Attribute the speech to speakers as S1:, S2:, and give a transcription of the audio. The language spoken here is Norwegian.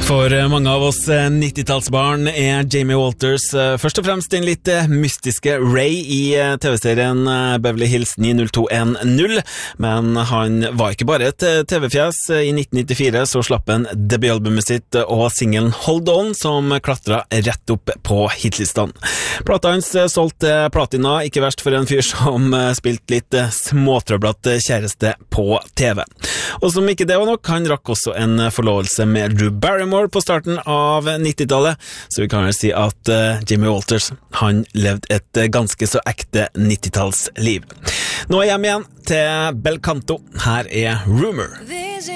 S1: For mange av oss 90-tallsbarn Jamie Walters først og fremst den litt mystiske Ray i TV-serien Beverly Hills 90210, men han var ikke bare et TV-fjes. I 1994 så slapp han debutalbumet sitt og singelen Hold On, som klatra rett opp på hitlistene. Plata hans solgte platina, ikke verst for en fyr som spilte litt småtrøblete kjæreste på TV. Og som ikke det var nok, han rakk også en forlovelse med Drew Barrymore på starten av 90-tallet, så vi kan vel si at Jamie Walters, han levde et ganske så ekte 90-tallsliv. Nå er jeg hjem igjen til Bel Canto. Her er Rumor.